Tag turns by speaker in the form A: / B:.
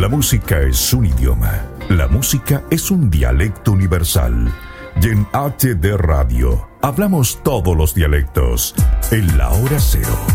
A: La música es un idioma. La música es un dialecto universal. Y en HT Radio hablamos todos los dialectos. En la hora cero.